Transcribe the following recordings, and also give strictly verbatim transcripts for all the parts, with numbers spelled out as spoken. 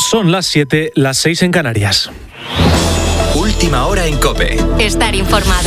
Son las siete, las seis en Canarias. Última hora en COPE. Estar informado.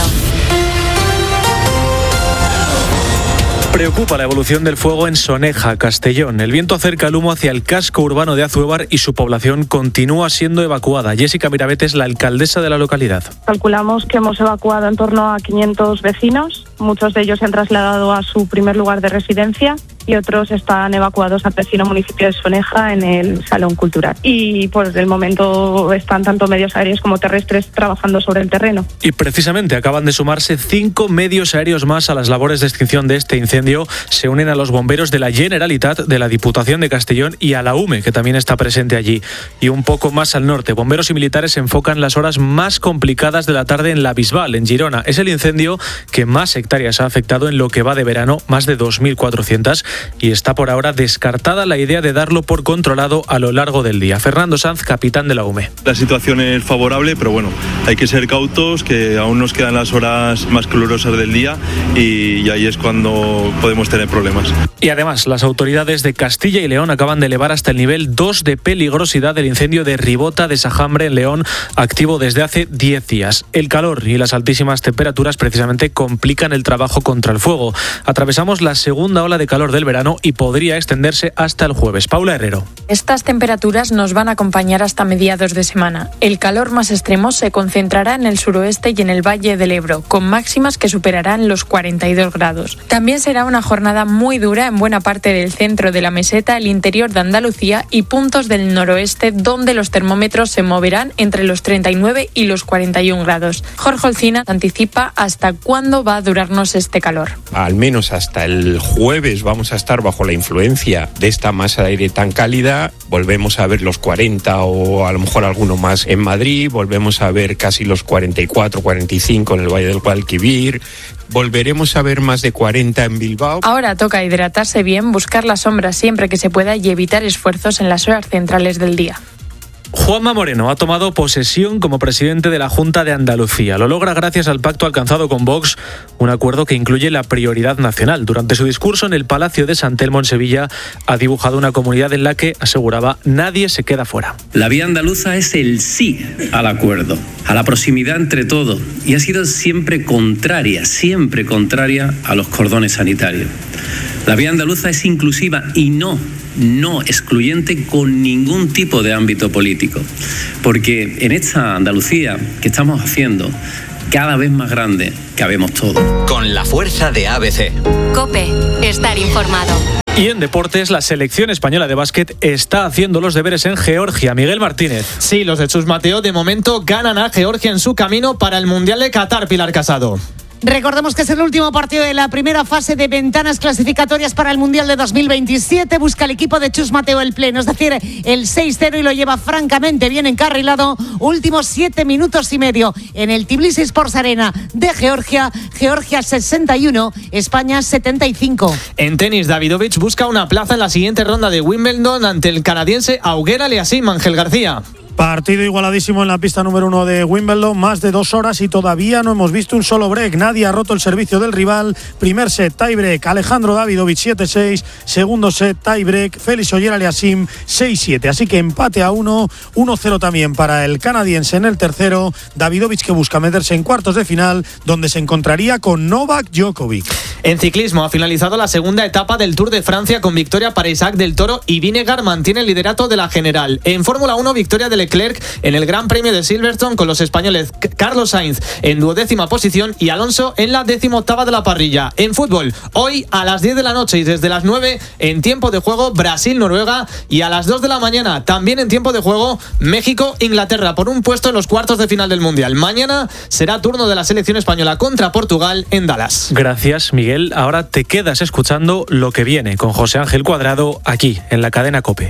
Preocupa la evolución del fuego en Soneja, Castellón. El viento acerca el humo hacia el casco urbano de Azuévar y su población continúa siendo evacuada. Jessica Mirabet es la alcaldesa de la localidad. Calculamos que hemos evacuado en torno a quinientos vecinos. Muchos de ellos se han trasladado a su primer lugar de residencia y otros están evacuados al vecino municipio de Soneja en el Salón Cultural. Y por el momento están tanto medios aéreos como terrestres trabajando sobre el terreno. Y precisamente acaban de sumarse cinco medios aéreos más a las labores de extinción de este incendio. Se unen a los bomberos de la Generalitat, de la Diputación de Castellón y a la U M E, que también está presente allí. Y un poco más al norte, bomberos y militares enfocan las horas más complicadas de la tarde en la Bisbal, en Girona. Es el incendio que más hectáreas ha afectado en lo que va de verano, más de dos mil cuatrocientas, y está por ahora descartada la idea de darlo por controlado a lo largo del día. Fernando Sanz, capitán de la U M E. La situación es favorable, pero bueno, hay que ser cautos, que aún nos quedan las horas más calurosas del día y, y ahí es cuando podemos tener problemas. Y además, las autoridades de Castilla y León acaban de elevar hasta el nivel dos de peligrosidad del incendio de Ribota de Sajambre en León, activo desde hace diez días. El calor y las altísimas temperaturas precisamente complican el trabajo contra el fuego. Atravesamos la segunda ola de calor del verano y podría extenderse hasta el jueves. Paula Herrero. Estas temperaturas nos van a acompañar hasta mediados de semana. El calor más extremo se concentrará en el suroeste y en el Valle del Ebro, con máximas que superarán los cuarenta y dos grados. También será una jornada muy dura en buena parte del centro de la meseta, el interior de Andalucía y puntos del noroeste, donde los termómetros se moverán entre los treinta y nueve y los cuarenta y un grados. Jorge Olcina anticipa hasta cuándo va a durarnos este calor. Al menos hasta el jueves vamos a estar bajo la influencia de esta masa de aire tan cálida. Volvemos a ver los cuarenta o a lo mejor alguno más en Madrid. Volvemos a ver casi los cuarenta y cuatro, cuarenta y cinco en el Valle del Guadalquivir. Volveremos a ver más de cuarenta en Bilbao. Ahora toca hidratarse bien, buscar la sombra siempre que se pueda y evitar esfuerzos en las horas centrales del día. Juanma Moreno ha tomado posesión como presidente de la Junta de Andalucía. Lo logra gracias al pacto alcanzado con Vox, un acuerdo que incluye la prioridad nacional. Durante su discurso en el Palacio de San Telmo en Sevilla ha dibujado una comunidad en la que, aseguraba, nadie se queda fuera. La vía andaluza es el sí al acuerdo, a la proximidad entre todos, y ha sido siempre contraria, siempre contraria a los cordones sanitarios. La vía andaluza es inclusiva y no, no excluyente con ningún tipo de ámbito político, porque en esta Andalucía que estamos haciendo, cada vez más grande, cabemos todos. Con la fuerza de A B C. COPE, estar informado. Y en deportes, la selección española de básquet está haciendo los deberes en Georgia. Miguel Martínez. Sí, los de Chus Mateo de momento ganan a Georgia en su camino para el Mundial de Qatar, Pilar Casado. Recordemos que es el último partido de la primera fase de ventanas clasificatorias para el Mundial de dos mil veintisiete. Busca el equipo de Chus Mateo el pleno, es decir, el seis cero, y lo lleva francamente bien encarrilado. Últimos siete minutos y medio en el Tbilisi Sports Arena de Georgia. Georgia sesenta y uno, España setenta y cinco. En tenis, Davidovich busca una plaza en la siguiente ronda de Wimbledon ante el canadiense Auger Aliassime. Ángel García. Partido igualadísimo en la pista número uno de Wimbledon, más de dos horas y todavía no hemos visto un solo break. Nadie ha roto el servicio del rival. Primer set, tie break, Alejandro Davidovich siete seis. Segundo set, tie break, Félix Auger-Aliassime seis siete. Así que empate a uno, uno cero también para el canadiense en el tercero. Davidovich que busca meterse en cuartos de final, donde se encontraría con Novak Djokovic. En ciclismo ha finalizado la segunda etapa del Tour de Francia con victoria para Isaac del Toro y Vinegar mantiene el liderato de la general. En Fórmula uno, victoria del Leclerc en el Gran Premio de Silverstone con los españoles Carlos Sainz en duodécima posición y Alonso en la decimoctava de la parrilla. En fútbol, hoy a las diez de la noche y desde las nueve en tiempo de juego Brasil-Noruega, y a las dos de la mañana también en tiempo de juego México-Inglaterra por un puesto en los cuartos de final del Mundial. Mañana será turno de la selección española contra Portugal en Dallas. Gracias, Miguel. Ahora te quedas escuchando lo que viene con José Ángel Cuadrado aquí en la cadena COPE.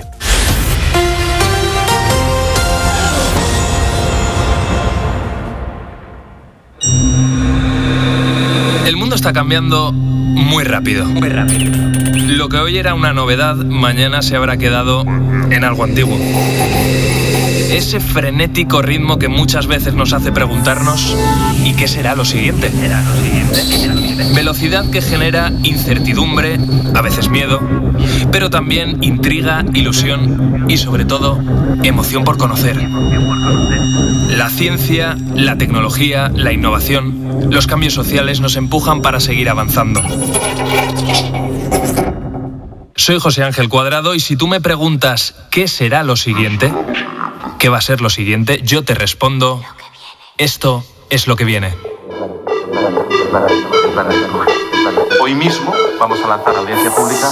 El mundo está cambiando muy rápido. Muy rápido. Lo que hoy era una novedad, mañana se habrá quedado en algo antiguo. Ese frenético ritmo que muchas veces nos hace preguntarnos ¿y qué será lo siguiente? Velocidad que genera incertidumbre, a veces miedo, pero también intriga, ilusión y sobre todo emoción por conocer. La ciencia, la tecnología, la innovación, los cambios sociales nos empujan para seguir avanzando. Soy José Ángel Cuadrado y si tú me preguntas ¿qué será lo siguiente? ¿Qué va a ser lo siguiente? Yo te respondo, esto es lo que viene. Hoy mismo vamos a lanzar a audiencia pública.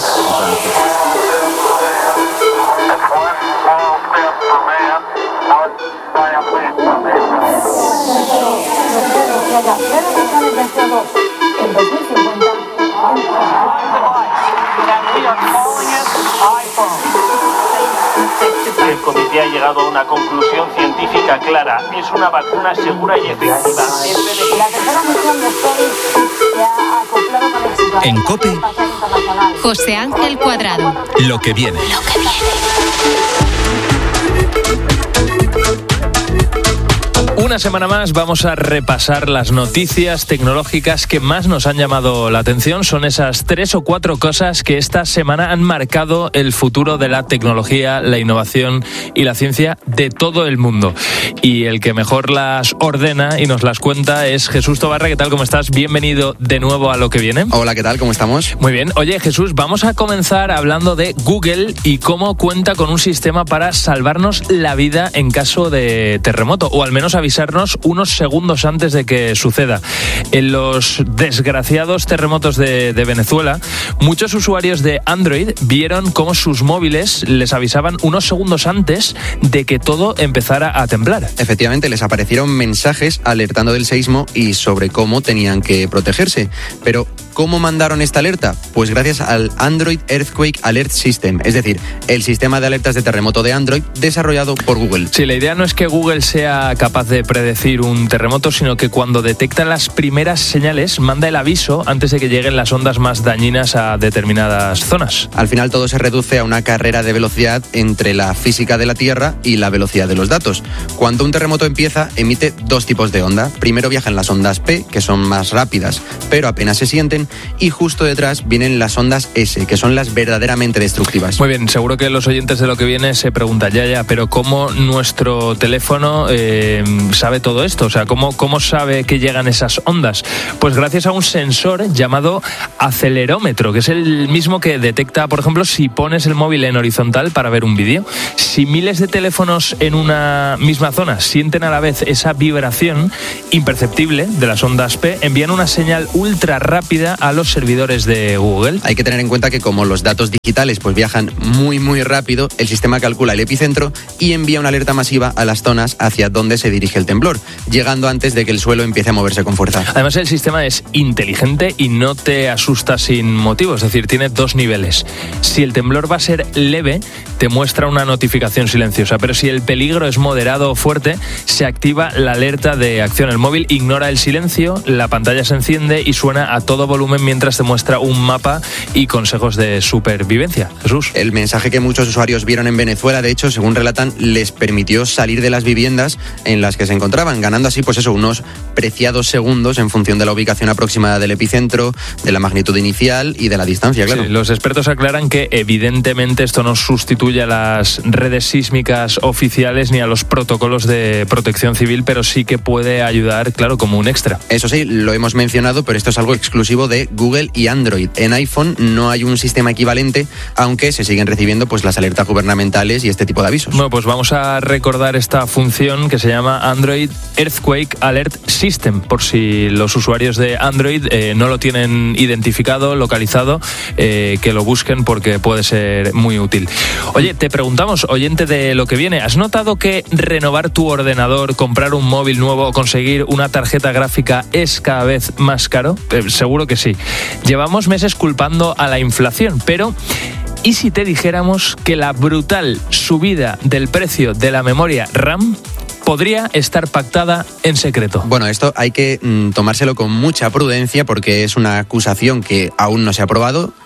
El comité ha llegado a una conclusión científica clara. Es una vacuna segura y efectiva. La tercera misión de Space se ha acoplado con éxito. En COPE, José Ángel Cuadrado. lo que viene. Lo que viene. Una semana más vamos a repasar las noticias tecnológicas que más nos han llamado la atención. Son esas tres o cuatro cosas que esta semana han marcado el futuro de la tecnología, la innovación y la ciencia de todo el mundo. Y el que mejor las ordena y nos las cuenta es Jesús Tobarra. ¿Qué tal? ¿Cómo estás? Bienvenido de nuevo a Lo que viene. Hola, ¿qué tal? ¿Cómo estamos? Muy bien. Oye, Jesús, vamos a comenzar hablando de Google y cómo cuenta con un sistema para salvarnos la vida en caso de terremoto, o al menos avisarnos unos segundos antes de que suceda. En los desgraciados terremotos de, de Venezuela, muchos usuarios de Android vieron cómo sus móviles les avisaban unos segundos antes de que todo empezara a temblar. Efectivamente, les aparecieron mensajes alertando del seísmo y sobre cómo tenían que protegerse. Pero, ¿cómo mandaron esta alerta? Pues gracias al Android Earthquake Alert System, es decir, el sistema de alertas de terremoto de Android desarrollado por Google. Sí, la idea no es que Google sea capaz de predecir un terremoto, sino que cuando detecta las primeras señales, manda el aviso antes de que lleguen las ondas más dañinas a determinadas zonas. Al final todo se reduce a una carrera de velocidad entre la física de la Tierra y la velocidad de los datos. Cuando un terremoto empieza, emite dos tipos de onda. Primero viajan las ondas P, que son más rápidas, pero apenas se sienten, y justo detrás vienen las ondas S, que son las verdaderamente destructivas. Muy bien, seguro que los oyentes de Lo que viene se preguntan, ya, ya, pero ¿cómo nuestro teléfono eh, sabe todo esto? O sea, ¿cómo, ¿cómo sabe que llegan esas ondas? Pues gracias a un sensor llamado acelerómetro, que es el mismo que detecta, por ejemplo, si pones el móvil en horizontal para ver un vídeo. Si miles de teléfonos en una misma zona sienten a la vez esa vibración imperceptible de las ondas P, envían una señal ultra rápida a los servidores de Google. Hay que tener en cuenta que como los datos digitales pues viajan muy muy rápido, el sistema calcula el epicentro y envía una alerta masiva a las zonas hacia donde se dirige el temblor, llegando antes de que el suelo empiece a moverse con fuerza. Además, el sistema es inteligente y no te asusta sin motivo, es decir, tiene dos niveles. Si el temblor va a ser leve, te muestra una notificación silenciosa, pero si el peligro es moderado o fuerte, se activa la alerta de acción. El móvil ignora el silencio, la pantalla se enciende y suena a todo volumen mientras te muestra un mapa y consejos de supervivencia. Jesús. El mensaje que muchos usuarios vieron en Venezuela, de hecho, según relatan, les permitió salir de las viviendas en las que se encontraban, ganando así, pues eso, unos preciados segundos en función de la ubicación aproximada del epicentro, de la magnitud inicial y de la distancia, claro. Sí, los expertos aclaran que evidentemente esto no sustituye a las redes sísmicas oficiales ni a los protocolos de protección civil, pero sí que puede ayudar, claro, como un extra. Eso sí, lo hemos mencionado, pero esto es algo exclusivo de Google y Android. En iPhone no hay un sistema equivalente, aunque se siguen recibiendo pues las alertas gubernamentales y este tipo de avisos. Bueno, pues vamos a recordar esta función que se llama Android Earthquake Alert System, por si los usuarios de Android eh, no lo tienen identificado, localizado, eh, que lo busquen porque puede ser muy útil. Oye, te preguntamos, oyente de Lo que viene, ¿has notado que renovar tu ordenador, comprar un móvil nuevo o conseguir una tarjeta gráfica es cada vez más caro? Eh, seguro que sí. Llevamos meses culpando a la inflación, pero ¿y si te dijéramos que la brutal subida del precio de la memoria RAM podría estar pactada en secreto? Bueno, esto hay que mm, tomárselo con mucha prudencia porque es una acusación que aún no se ha probado,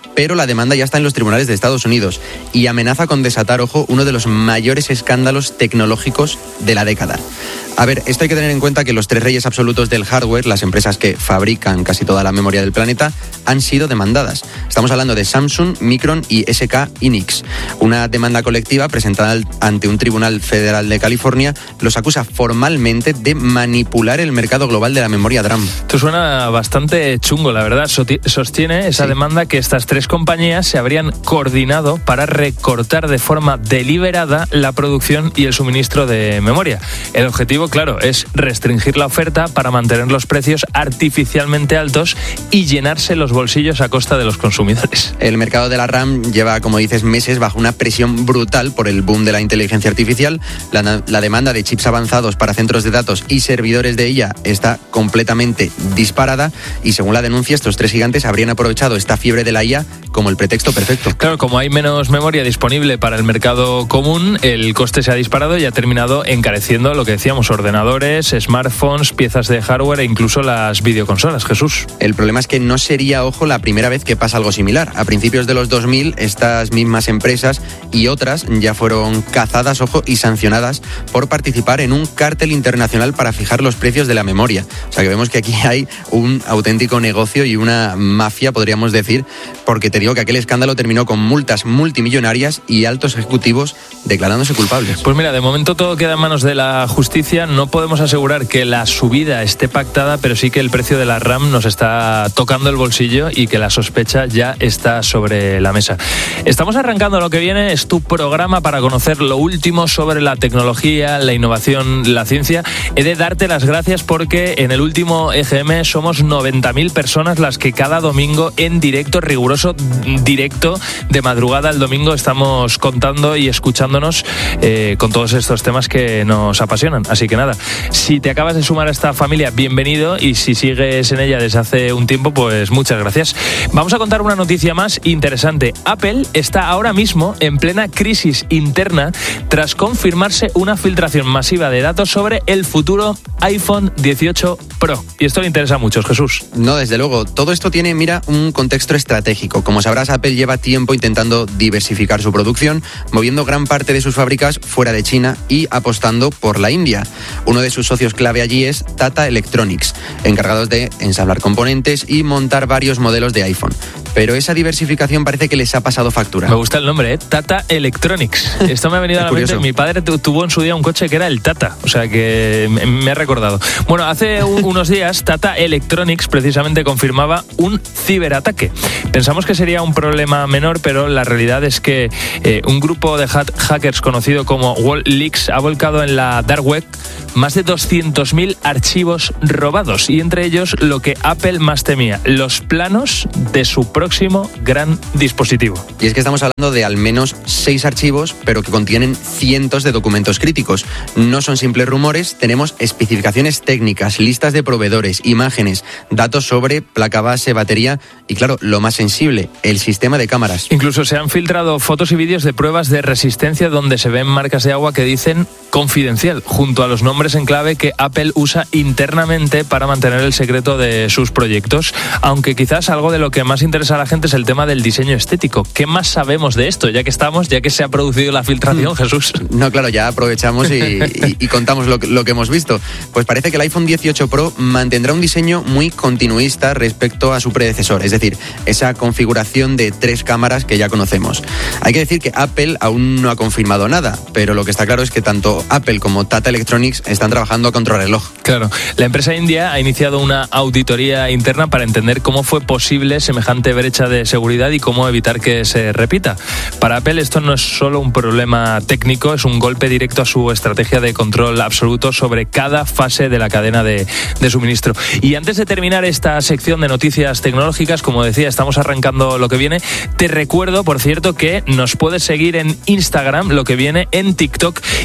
pero la demanda ya está en los tribunales de Estados Unidos y amenaza con desatar, ojo, uno de los mayores escándalos tecnológicos de la década. A ver, esto hay que tener en cuenta que los tres reyes absolutos del hardware, las empresas que fabrican casi toda la memoria del planeta, han sido demandadas. Estamos hablando de Samsung, Micron y S K Hynix. Una demanda colectiva presentada ante un tribunal federal de California los acusa formalmente de manipular el mercado global de la memoria DRAM. Esto suena bastante chungo, la verdad. Sostiene esa sí. demanda que estas tres compañías se habrían coordinado para recortar de forma deliberada la producción y el suministro de memoria. El objetivo, claro, es restringir la oferta para mantener los precios artificialmente altos y llenarse los bolsillos a costa de los consumidores. El mercado de la RAM lleva, como dices, meses bajo una presión brutal por el boom de la inteligencia artificial. La, la demanda de chips avanzados para centros de datos y servidores de ella está completamente disparada y, según la denuncia, estos tres gigantes habrían aprovechado esta fiebre de la I A como el pretexto perfecto. Claro, como hay menos memoria disponible para el mercado común, el coste se ha disparado y ha terminado encareciendo lo que decíamos, ordenadores, smartphones, piezas de hardware e incluso las videoconsolas. Jesús. El problema es que no sería, ojo, la primera vez que pasa algo similar. A principios de los dos mil, estas mismas empresas y otras ya fueron cazadas, ojo, y sancionadas por participar en un cártel internacional para fijar los precios de la memoria. O sea que vemos que aquí hay un auténtico negocio y una mafia, podríamos decir, porque te digo que aquel escándalo terminó con multas multimillonarias y altos ejecutivos declarándose culpables. Pues mira, de momento todo queda en manos de la justicia. No podemos asegurar que la subida esté pactada, pero sí que el precio de la RAM nos está tocando el bolsillo y que la sospecha ya está sobre la mesa. Estamos arrancando lo que viene, es tu programa para conocer lo último sobre la tecnología, la innovación, la ciencia. He de darte las gracias porque en el último E G M somos noventa mil personas las que cada domingo en directo, riguroso directo, de madrugada el domingo, estamos contando y escuchándonos eh, con todos estos temas que nos apasionan. Así que nada, si te acabas de sumar a esta familia, bienvenido, y si sigues en ella desde hace un tiempo, pues muchas gracias. Vamos a contar una noticia más interesante. Apple está ahora mismo en plena crisis interna tras confirmarse una filtración masiva de datos sobre el futuro iPhone dieciocho Pro. Y esto le interesa a muchos, Jesús. No, desde luego. Todo esto tiene, mira, un contexto estratégico. Como sabrás, Apple lleva tiempo intentando diversificar su producción, moviendo gran parte de sus fábricas fuera de China y apostando por la India. Uno de sus socios clave allí es Tata Electronics, encargados de ensamblar componentes y montar varios modelos de iPhone. Pero esa diversificación parece que les ha pasado factura. Me gusta el nombre, ¿eh? Tata Electronics. Esto me ha venido a la mente. Mi padre tuvo en su día un coche que era el Tata, o sea que me ha recordado. Bueno, hace un, unos días Tata Electronics precisamente confirmaba un ciberataque. Pensamos que sería un problema menor, pero la realidad es que eh, un grupo de hackers conocido como WallLeaks ha volcado en la Dark Web más de doscientos mil archivos robados, y entre ellos lo que Apple más temía, los planos de su próximo gran dispositivo. Y es que estamos hablando de al menos seis archivos, pero que contienen cientos de documentos críticos. No son simples rumores, tenemos especificaciones técnicas, listas de proveedores, imágenes, datos sobre placa base, batería y, claro, lo más sensible, el sistema de cámaras. Incluso se han filtrado fotos y vídeos de pruebas de resistencia donde se ven marcas de agua que dicen confidencial, junto a los nombres en clave que Apple usa internamente para mantener el secreto de sus proyectos. Aunque quizás algo de lo que más interesa a la gente es el tema del diseño estético. ¿Qué más sabemos de esto? Ya que estamos, ya que se ha producido la filtración, Jesús. No, claro, ya aprovechamos y, y, y contamos lo, lo que hemos visto. Pues parece que el iPhone dieciocho Pro mantendrá un diseño muy continuista respecto a su predecesor, es decir, esa configuración de tres cámaras que ya conocemos. Hay que decir que Apple aún no ha confirmado nada, pero lo que está claro es que tanto Apple como Tata Electronics están trabajando a contrarreloj. Claro, la empresa india ha iniciado una auditoría interna para entender cómo fue posible semejante brecha de seguridad y cómo evitar que se repita. Para Apple esto no es solo un problema técnico, es un golpe directo a su estrategia de control absoluto sobre cada fase de la cadena de, de suministro. Y antes de terminar esta sección de noticias tecnológicas, como decía, estamos arrancando lo que viene. Te recuerdo, por cierto, que nos puedes seguir en Instagram, lo que viene en TikTok, y hemos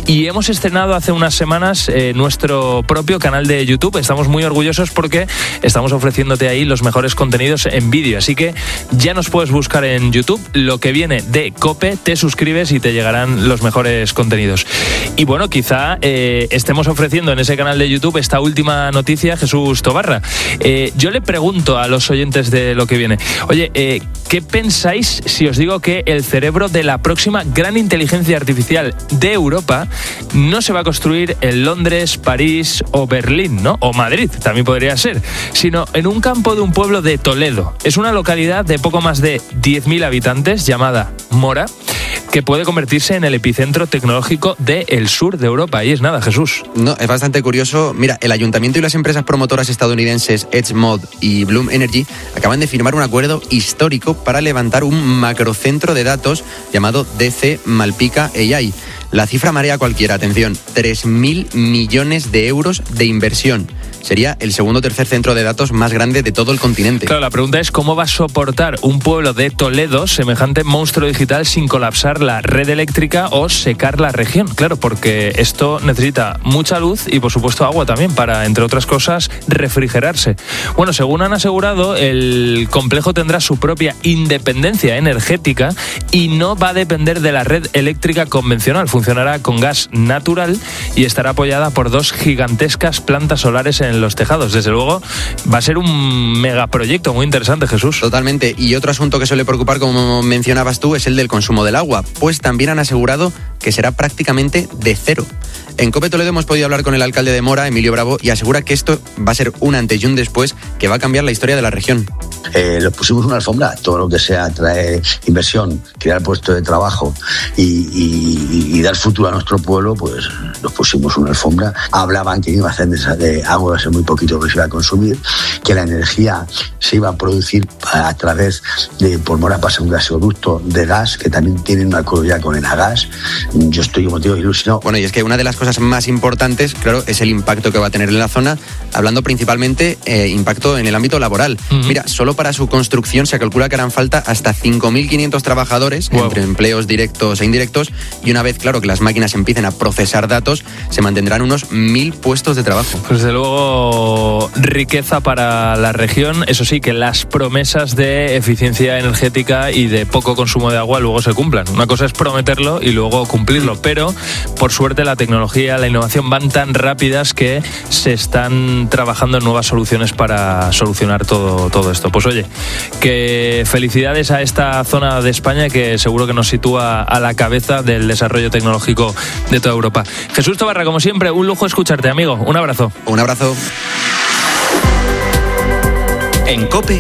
hemos estrenado hace unas semanas eh, nuestro propio canal de YouTube. Estamos muy orgullosos porque estamos ofreciéndote ahí los mejores contenidos en vídeo. Así que ya nos puedes buscar en YouTube, Lo que viene de COPE, te suscribes y te llegarán los mejores contenidos. Y bueno, quizá eh, estemos ofreciendo en ese canal de YouTube esta última noticia, Jesús Tobarra. Eh, yo le pregunto a los oyentes de Lo que viene, oye, eh, ¿qué pensáis si os digo que el cerebro de la próxima gran inteligencia artificial de Europa no se va a construir en Londres, París o Berlín, ¿no? O Madrid, también podría ser, sino en un campo de un pueblo de Toledo? Es una localidad de poco más de diez mil habitantes llamada Mora, que puede convertirse en el epicentro tecnológico del sur de Europa. Y es nada, Jesús. No, es bastante curioso. Mira, el ayuntamiento y las empresas promotoras estadounidenses EdgeMod y Bloom Energy acaban de firmar un acuerdo histórico para levantar un macrocentro de datos llamado D C Malpica A I. La cifra marea a cualquiera, atención, tres mil millones de euros de inversión. Sería el segundo o tercer centro de datos más grande de todo el continente. Claro, la pregunta es cómo va a soportar un pueblo de Toledo semejante monstruo digital sin colapsar la red eléctrica o secar la región. Claro, porque esto necesita mucha luz y, por supuesto, agua también para, entre otras cosas, refrigerarse. Bueno, según han asegurado, el complejo tendrá su propia independencia energética y no va a depender de la red eléctrica convencional. Funcionará con gas natural y estará apoyada por dos gigantescas plantas solares en los tejados. Desde luego va a ser un megaproyecto muy interesante, Jesús. Totalmente. Y otro asunto que suele preocupar, como mencionabas tú, es el del consumo del agua, pues también han asegurado que será prácticamente de cero. En COPE Toledo hemos podido hablar con el alcalde de Mora, Emilio Bravo, y asegura que esto va a ser un antes y un después que va a cambiar la historia de la región. Eh, le pusimos una alfombra, todo lo que sea traer inversión, crear puestos de trabajo y, y, y dar futuro a nuestro pueblo, pues nos pusimos una alfombra. Hablaban que iba a hacer de agua, iba a ser muy poquito que se iba a consumir, que la energía se iba a producir a, a través de, por Mora pasa un gasoducto de gas, que también tienen un acuerdo ya con Enagas. Yo estoy, como te digo, ilusionado. Bueno, y es que una de las cosas más importantes, claro, es el impacto que va a tener en la zona, hablando principalmente eh, impacto en el ámbito laboral. Uh-huh. Mira, solo para su construcción se calcula que harán falta hasta cinco mil quinientos trabajadores, wow, entre empleos directos e indirectos, y una vez, claro, que las máquinas empiecen a procesar datos, se mantendrán unos mil puestos de trabajo. Pues desde luego, riqueza para la región. Eso sí, que las promesas de eficiencia energética y de poco consumo de agua luego se cumplan. Una cosa es prometerlo y luego cumplirlo, pero por suerte la tecnología, la innovación van tan rápidas que se están trabajando en nuevas soluciones para solucionar todo, todo esto. Pues oye, que felicidades a esta zona de España que seguro que nos sitúa a la cabeza del desarrollo tecnológico de toda Europa. Jesús Tobarra, como siempre, un lujo escucharte, amigo. Un abrazo. Un abrazo. En COPE,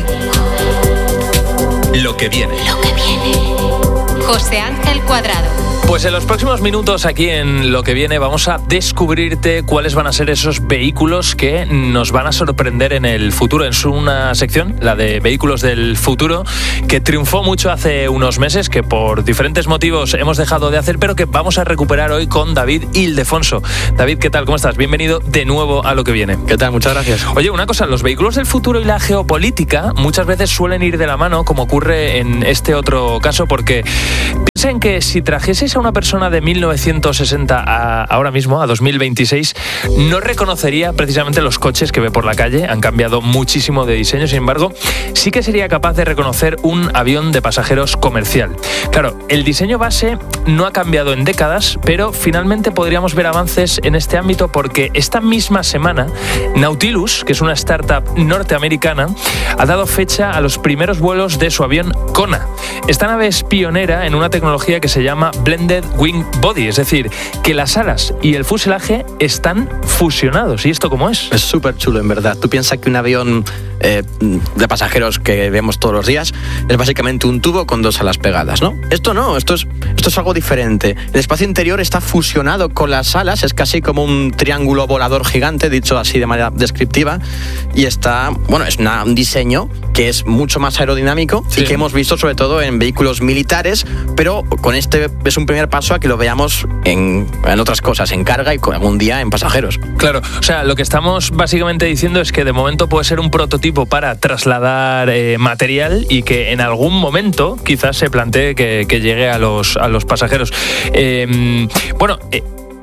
lo que viene. Lo que viene. José Ángel Cuadrado. Pues en los próximos minutos aquí en Lo que viene vamos a descubrirte cuáles van a ser esos vehículos que nos van a sorprender en el futuro. Es una sección, la de vehículos del futuro, que triunfó mucho hace unos meses, que por diferentes motivos hemos dejado de hacer, pero que vamos a recuperar hoy con David Ildefonso. David, ¿qué tal? ¿Cómo estás? Bienvenido de nuevo a Lo que viene. ¿Qué tal? Muchas gracias. Oye, una cosa, los vehículos del futuro y la geopolítica muchas veces suelen ir de la mano, como ocurre en este otro caso, porque piensen que si trajeseis a una persona de mil novecientos sesenta a ahora mismo, a dos mil veintiséis, no reconocería precisamente los coches que ve por la calle. Han cambiado muchísimo de diseño, sin embargo, sí que sería capaz de reconocer un avión de pasajeros comercial. Claro, el diseño base no ha cambiado en décadas, pero finalmente podríamos ver avances en este ámbito porque esta misma semana Nautilus, que es una startup norteamericana, ha dado fecha a los primeros vuelos de su avión Kona. Esta nave es pionera en una tecnología que se llama Blended Wing Body, es decir, que las alas y el fuselaje están fusionados. ¿Y esto cómo es? Es súper chulo, en verdad. Tú piensas que un avión eh, de pasajeros que vemos todos los días es básicamente un tubo con dos alas pegadas, ¿no? Esto no, esto es, esto es algo diferente. El espacio interior está fusionado con las alas, es casi como un triángulo volador gigante, dicho así de manera descriptiva, y está, bueno, es una, un diseño que es mucho más aerodinámico, sí, y que hemos visto sobre todo en vehículos militares, pero con este es un primer paso a que lo veamos en, en otras cosas, en carga y algún día en pasajeros. Claro, o sea, lo que estamos básicamente diciendo es que de momento puede ser un prototipo para trasladar eh, material y que en algún momento quizás se plantee que, que llegue a los, a los pasajeros. Eh, bueno, eh,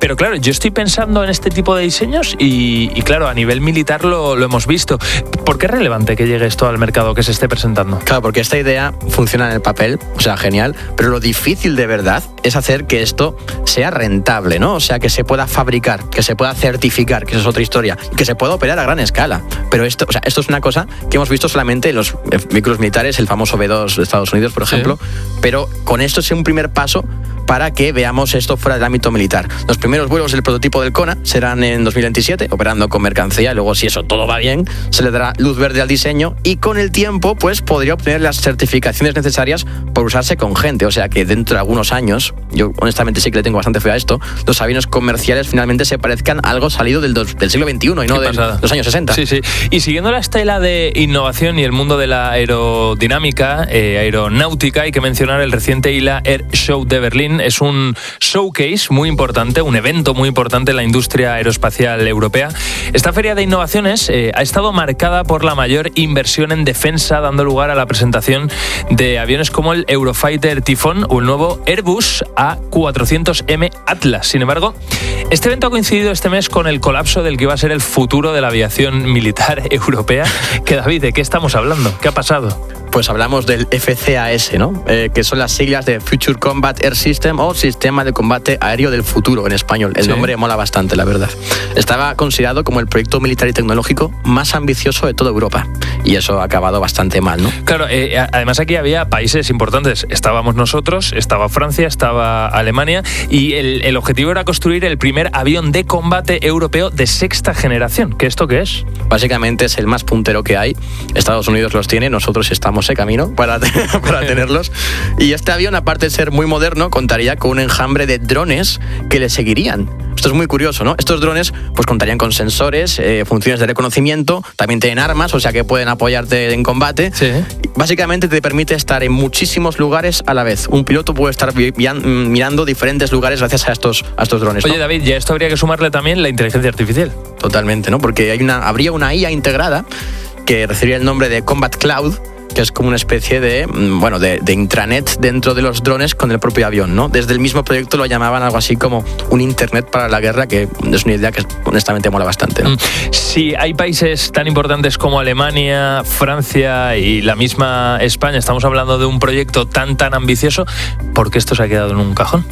pero claro, yo estoy pensando en este tipo de diseños y, y claro, a nivel militar lo, lo hemos visto. ¿Por qué es relevante que llegue esto al mercado, que se esté presentando? Claro, porque esta idea funciona en el papel, o sea, genial, pero lo difícil de verdad es hacer que esto sea rentable, ¿no? O sea, que se pueda fabricar, que se pueda certificar, que eso es otra historia, que se pueda operar a gran escala. Pero esto, o sea, esto es una cosa que hemos visto solamente en los vehículos militares, el famoso B dos de Estados Unidos, por ejemplo, sí. Pero con esto es un primer paso para que veamos esto fuera del ámbito militar. Los primeros vuelos del prototipo del Kona serán en dos mil veintisiete, operando con mercancía, y luego, si eso todo va bien, se le dará luz verde al diseño y con el tiempo pues podría obtener las certificaciones necesarias para usarse con gente. O sea que dentro de algunos años, yo honestamente sí que le tengo bastante fe a esto, los aviones comerciales finalmente se parezcan a algo salido del, dos, del siglo veintiuno y no de los años sesenta. Sí, sí. Y siguiendo la estela de innovación y el mundo de la aerodinámica, eh, aeronáutica, hay que mencionar el reciente I L A Air Show de Berlín. Es un showcase muy importante, un evento muy importante en la industria aeroespacial europea. Esta feria de innovaciones eh, ha estado marcada por la mayor inversión en defensa, dando lugar a la presentación de aviones como el Eurofighter Typhoon o el nuevo Airbus A cuatrocientos M Atlas. Sin embargo, este evento ha coincidido este mes con el colapso del que iba a ser el futuro de la aviación militar europea. Que, David, ¿de qué estamos hablando? ¿Qué ha pasado? Pues hablamos del F C A S, ¿no? Eh, que son las siglas de Future Combat Air System o Sistema de Combate Aéreo del Futuro en español. El sí. nombre mola bastante, la verdad. Estaba considerado como el proyecto militar y tecnológico más ambicioso de toda Europa. Y eso ha acabado bastante mal, ¿no? Claro, eh, además aquí había países importantes. Estábamos nosotros, estaba Francia, estaba Alemania, y el, el objetivo era construir el primer avión de combate europeo de sexta generación. ¿Qué esto qué es? Básicamente es el más puntero que hay. Estados Unidos los tiene, nosotros estamos de camino para, para tenerlos. Y este avión, aparte de ser muy moderno, contaría con un enjambre de drones que le seguirían. Esto es muy curioso, ¿no? Estos drones pues contarían con sensores, eh, funciones de reconocimiento, también tienen armas, o sea que pueden apoyarte en combate. Sí. Básicamente te permite estar en muchísimos lugares a la vez. Un piloto puede estar mirando diferentes lugares gracias a estos, a estos drones, ¿no? Oye, David, ya esto habría que sumarle también la inteligencia artificial. Totalmente, ¿no? Porque hay una, habría una I A integrada que recibiría el nombre de Combat Cloud, que es como una especie de, bueno, de, de intranet dentro de los drones con el propio avión, ¿no? Desde el mismo proyecto lo llamaban algo así como un internet para la guerra, que es una idea que honestamente mola bastante, ¿no? Si hay países tan importantes como Alemania, Francia y la misma España, estamos hablando de un proyecto tan tan ambicioso, ¿por qué esto se ha quedado en un cajón?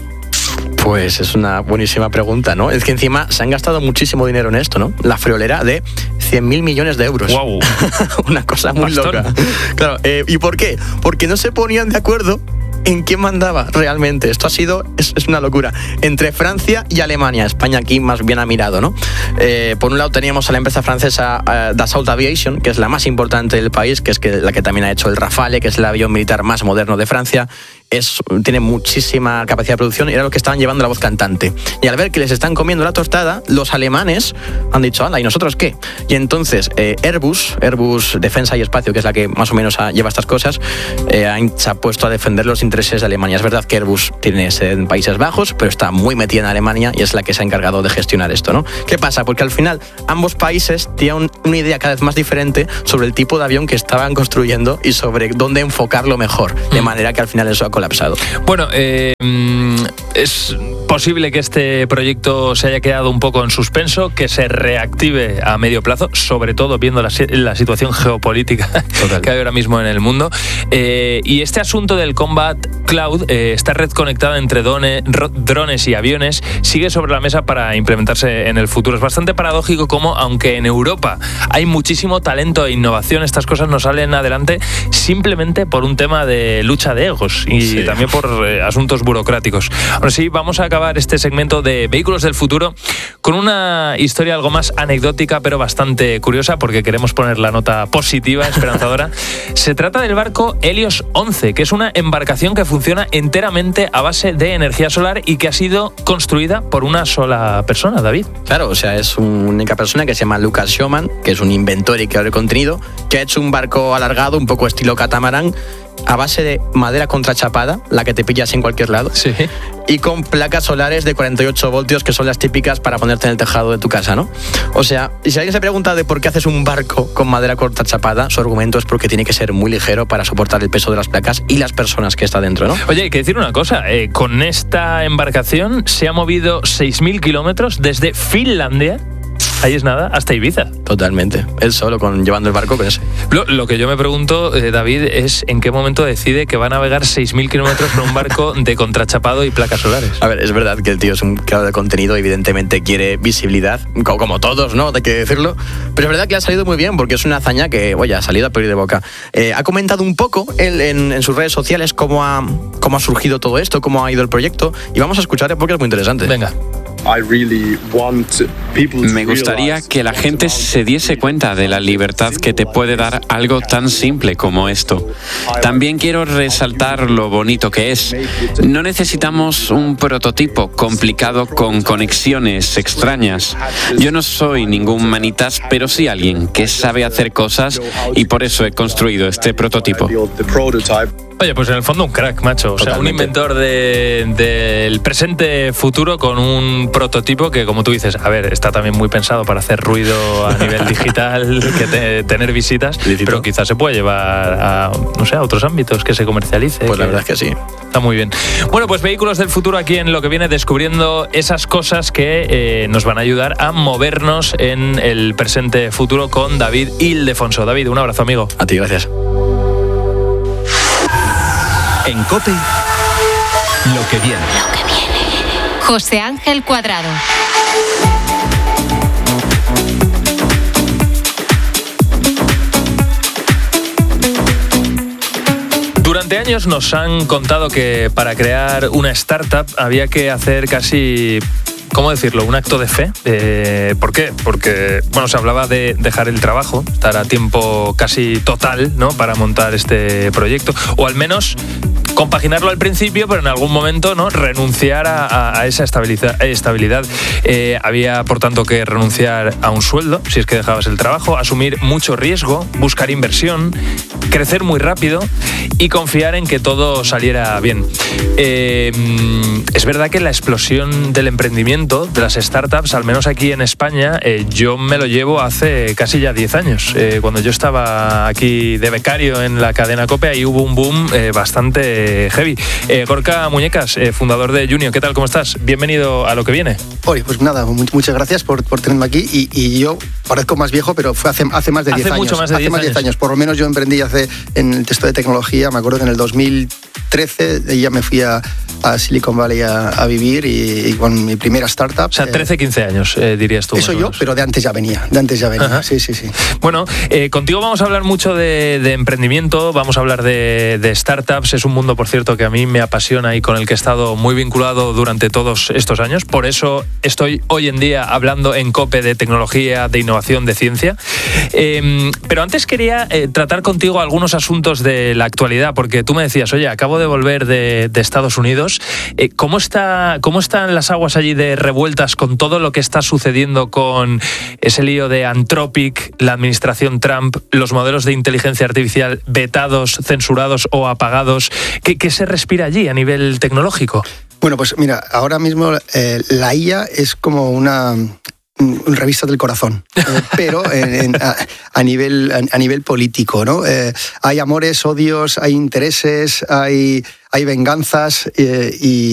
Pues es una buenísima pregunta, ¿no? Es que encima se han gastado muchísimo dinero en esto, ¿no? La friolera de cien mil millones de euros. ¡Wow! Una cosa muy Bastón. loca. Claro, eh, ¿y por qué? Porque no se ponían de acuerdo en quién mandaba realmente. Esto ha sido, es, es una locura. Entre Francia y Alemania. España aquí más bien ha mirado, ¿no? Eh, por un lado teníamos a la empresa francesa uh, Dassault Aviation, que es la más importante del país, que es que, la que también ha hecho el Rafale, que es el avión militar más moderno de Francia. Es, tiene muchísima capacidad de producción y era lo que estaban llevando la voz cantante. Y al ver que les están comiendo la tostada, los alemanes han dicho, anda, ¿y nosotros qué? Y entonces eh, Airbus, Airbus Defensa y Espacio, que es la que más o menos ha, lleva estas cosas, eh, ha, se ha puesto a defender los intereses de Alemania. Es verdad que Airbus tiene sede en Países Bajos, pero está muy metida en Alemania y es la que se ha encargado de gestionar esto, ¿no? ¿Qué pasa? Porque al final ambos países tienen una idea cada vez más diferente sobre el tipo de avión que estaban construyendo y sobre dónde enfocarlo mejor, de manera que al final eso ha colapsado. Bueno, eh, es posible que este proyecto se haya quedado un poco en suspenso, que se reactive a medio plazo, sobre todo viendo la, la situación geopolítica Total. que hay ahora mismo en el mundo. Eh, y este asunto del Combat Cloud, eh, esta red conectada entre drone, drones y aviones, sigue sobre la mesa para implementarse en el futuro. Es bastante paradójico como, aunque en Europa hay muchísimo talento e innovación, estas cosas no salen adelante simplemente por un tema de lucha de egos y sí. también por eh, asuntos burocráticos. Ahora sí, vamos a acabar este segmento de Vehículos del Futuro con una historia algo más anecdótica, pero bastante curiosa, porque queremos poner la nota positiva, esperanzadora. Se trata del barco Helios once, que es una embarcación que funciona enteramente a base de energía solar y que ha sido construida por una sola persona, David. Claro, o sea, es una única persona que se llama Lucas Schumann, que es un inventor y creador de contenido, que ha hecho un barco alargado, un poco estilo catamarán, a base de madera contrachapada, la que te pillas en cualquier lado, sí. y con placas solares de cuarenta y ocho voltios, que son las típicas para ponerte en el tejado de tu casa, ¿no? O sea, y si alguien se pregunta de por qué haces un barco con madera contrachapada, su argumento es porque tiene que ser muy ligero para soportar el peso de las placas y las personas que está dentro, ¿no? Oye, hay que decir una cosa, eh, con esta embarcación se ha movido seis mil kilómetros desde Finlandia, ahí es nada, hasta Ibiza. Totalmente, él solo con, llevando el barco con ese. Lo, lo que yo me pregunto, eh, David, es en qué momento decide que va a navegar seis mil kilómetros con un barco de contrachapado y placas solares. A ver, es verdad que el tío es un creador de contenido, evidentemente quiere visibilidad, como, como todos, ¿no? Hay que decirlo. Pero es verdad que le ha salido muy bien, porque es una hazaña que, oye, ha salido a pedir de boca. Eh, ha comentado un poco él en, en sus redes sociales cómo ha, cómo ha surgido todo esto, cómo ha ido el proyecto, y vamos a escuchar porque es muy interesante. Venga. Me gustaría que la gente se diese cuenta de la libertad que te puede dar algo tan simple como esto. También quiero resaltar lo bonito que es. No necesitamos un prototipo complicado con conexiones extrañas. Yo no soy ningún manitas, pero sí alguien que sabe hacer cosas y por eso he construido este prototipo. Oye, pues en el fondo un crack, macho. O sea, Totalmente. Un inventor del de, de presente futuro con un prototipo que, como tú dices, a ver, está también muy pensado para hacer ruido a nivel digital, que te, tener visitas, Licito. Pero quizás se puede llevar a, no sé, a otros ámbitos, que se comercialice. Pues que, la verdad es que sí. Está muy bien. Bueno, pues vehículos del futuro aquí en Lo que viene, descubriendo esas cosas que eh, nos van a ayudar a movernos en el presente futuro con David Ildefonso. David, un abrazo, amigo. A ti, gracias. En COPE, lo que viene. Lo que viene. José Ángel Cuadrado. Durante años nos han contado que para crear una startup había que hacer casi... ¿Cómo decirlo? Un acto de fe. Eh, ¿Por qué? Porque, bueno, se hablaba de dejar el trabajo, estar a tiempo casi total, ¿no? Para montar este proyecto. O al menos compaginarlo al principio, pero en algún momento, ¿no? Renunciar a, a, a esa estabilidad. estabilidad. Eh, había, por tanto, que renunciar a un sueldo, si es que dejabas el trabajo, asumir mucho riesgo, buscar inversión, crecer muy rápido y confiar en que todo saliera bien. Eh, es verdad que la explosión del emprendimiento, de las startups, al menos aquí en España, eh, yo me lo llevo hace casi ya diez años. Eh, cuando yo estaba aquí de becario en la cadena COPE, ahí hubo un boom eh, bastante heavy. Eh, Gorka Muñecas, eh, fundador de Junio, ¿qué tal? ¿Cómo estás? Bienvenido a Lo que viene. Oye, pues nada, muchas gracias por, por tenerme aquí y, y yo parezco más viejo, pero fue hace, hace más de diez años. Hace mucho más de hace diez más de diez años. años. Por lo menos yo emprendí hace en el texto de tecnología, me acuerdo que en el dos mil trece ya me fui a, a Silicon Valley a, a vivir y, y con mi primera startup. O sea, trece, quince años, eh, dirías tú. Eso yo, pero de antes ya venía, de antes ya venía, Ajá. sí, sí, sí. Bueno, eh, contigo vamos a hablar mucho de, de emprendimiento, vamos a hablar de, de startups. Es un mundo, por cierto, que a mí me apasiona y con el que he estado muy vinculado durante todos estos años. Por eso estoy hoy en día hablando en COPE de tecnología, de innovación, de ciencia. Eh, pero antes quería eh, tratar contigo algunos asuntos de la actualidad, porque tú me decías, oye, acabo de volver de, de Estados Unidos. Eh, ¿cómo, está, ¿Cómo están las aguas allí de revueltas con todo lo que está sucediendo con ese lío de Anthropic, la administración Trump, los modelos de inteligencia artificial vetados, censurados o apagados? ¿Qué, qué se respira allí a nivel tecnológico? Bueno, pues mira, ahora mismo eh, la I A es como una... un revista del corazón, eh, pero en, en, a, a, nivel, a, a nivel político, ¿no? Eh, hay amores, odios, hay intereses, hay, hay venganzas eh, y